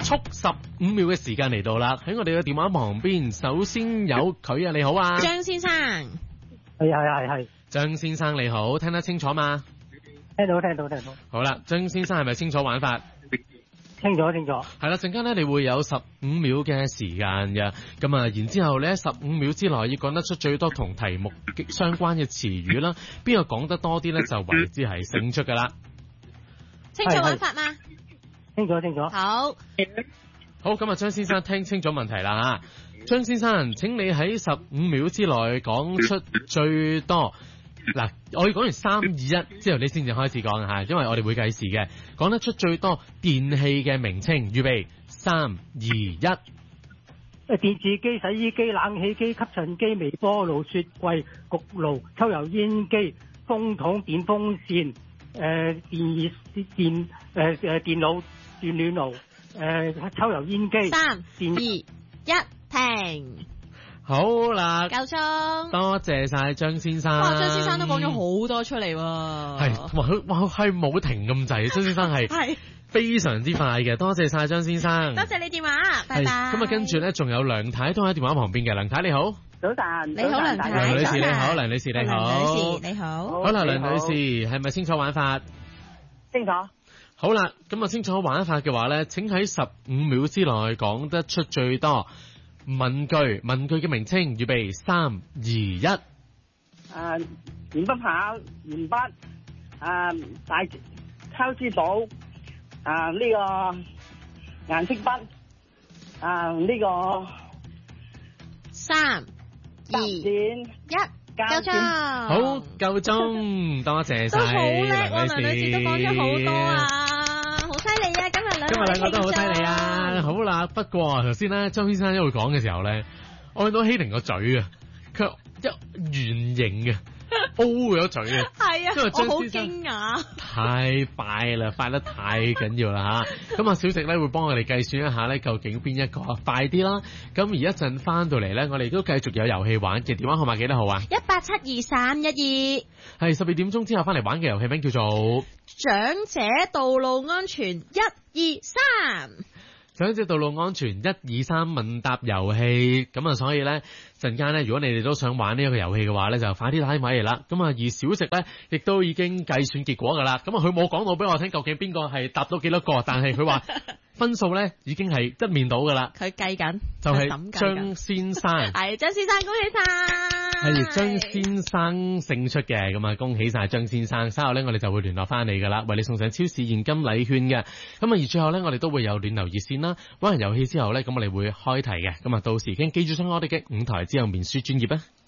速15秒嘅時間嚟到啦，喺我哋嘅電話旁邊，首先有佢啊，你好啊， 張先生， 係。 張先生你好，聽得清楚嘛？ 聽到。 好啦，張先生係咪清楚玩法？ 清楚。 係啦，陣間咧你會有15秒嘅時間嘅，咁啊，然之後咧15秒之內要講得出最多同題目相關嘅詞語啦，邊個講得多啲咧就為之係勝出噶啦。 清楚玩法嗎？ 清楚。 好， 咁啊，張先生聽清楚問題啦吓。張先生，請你喺15秒之內講出最多。嗱，我要講完3、2、1之後，你先至開始講吓，因為我哋會計時嘅。講得出最多電器嘅名稱，預備3、2、1。 電視機、洗衣機、冷氣機、吸塵機、微波爐、雪櫃、焗爐、抽油煙機、風筒、電風扇、電腦、電暖爐、抽油煙機。 3、2、1，停。 好啦， 夠鐘， 多謝晒張先生。 哇，張先生都講咗好多出嚟喎。 係，哇，係冇停咁滯，張先生係非常之快嘅。多謝晒張先生， 多謝你電話，拜拜。 咁啊，跟住咧仲有梁太都喺電話旁邊嘅，梁太你好。 早晨， 你好梁太， 梁女士你好，梁女士你好， 梁女士你好。 好啦，梁女士係咪清楚玩法？ 清楚。 好啦，咁啊清楚玩法嘅話咧，請喺15秒之內講得出最多文具嘅名稱，預備3、2、1。 鉛筆刨、鉛筆，大抄字簿，呢個顏色筆，呢個 3、2、1，夠鐘。 好，夠鐘，多謝晒。 都好叻喎， 梁梁女士都講咗好多啊，好犀利啊！今日兩個都好犀利啊！好啦，不過頭先咧，張先生一路講嘅時候咧，我見到希玲個嘴啊，佢一圓形嘅，O 咗嘴啊， 係啊， 因為張我好先生驚訝， 太快啦，快得太緊要啦吓。咁啊，小食咧會幫我哋計算一下咧，究竟邊一個快啲啦。咁而一陣翻到嚟咧，我哋都繼續有遊戲玩嘅。電話號碼幾多號啊 ？1872312。 係12點鐘之後翻嚟玩嘅遊戲名叫做長者道路安全123。 長者道路安全1、2、3問答遊戲，咁啊，所以咧陣間咧，如果你哋都想玩呢一個遊戲嘅話咧，就快啲打電話嚟啦。咁啊，而小食咧亦都已經計算結果噶啦。咁啊，佢冇講到俾我聽究竟邊個係答到幾多個，但係佢話分數咧已經係一面倒噶啦。 佢計緊， 就係張先生。 係張先生，恭喜晒！ 係張先生勝出嘅，咁啊，恭喜晒張先生。稍後咧，我哋就會聯絡翻你噶啦，為你送上超市現金禮券嘅。咁啊，而最後咧，我哋都會有暖流熱線啦。玩完遊戲之後咧，咁我哋會開題嘅。咁啊，到時已經記住上我哋嘅5台之後面書專頁啊。